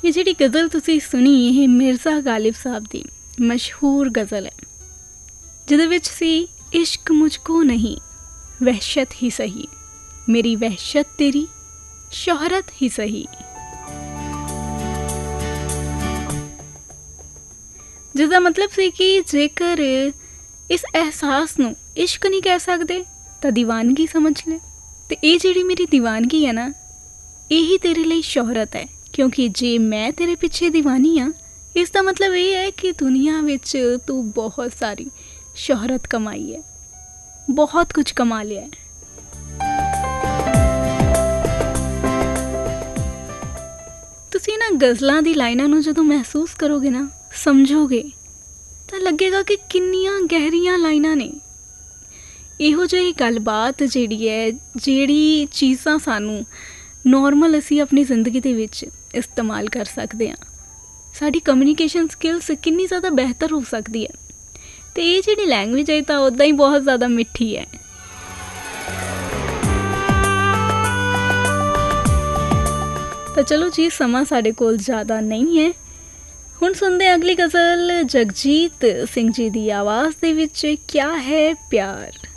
ये जिहड़ी गज़ल तुसीं सुनी ये मिर्ज़ा गालिब साहब दी मशहूर गज़ल है जिहदे विच सी इश्क मुझको नहीं वहशत ही सही मेरी वहशत तेरी शोहरत ही सही। जिसका मतलब सी कि जेकर इस एहसास नूं इश्क नहीं कह सकते तो दीवानगी समझ ले। तो ये जिहड़ी मेरी दीवानगी है ना यही तेरे लिए शोहरत है, क्योंकि जे मैं तेरे पिछे दीवानी हाँ इसका मतलब ये है कि दुनिया विच तू बहुत सारी शोहरत कमाई है, बहुत कुछ कमा लिया है। तुसी ना गज़लों दी लाइनां नूं जदों महसूस करोगे ना समझोगे तो लगेगा कि किन्नियां गहरियां लाइनां ने। इहो ਜਿਹੀ गलबात जिहड़ी है जिहड़ी चीज़ां सानू नॉर्मल असी अपनी जिंदगी दे विच इस्तेमाल कर सकते हैं, साडी कम्यूनीकेशन स्किल्स कितनी ज़्यादा बेहतर हो सकती है। तो ये जिहड़ी लैंग्वेज है तो उदा ही बहुत ज़्यादा मिठी है। तो चलो जी समा साडे कोल ज़्यादा नहीं है, हुण सुनदे अगली गज़ल जगजीत सिंह जी दी आवाज़ दे विच क्या है प्यार।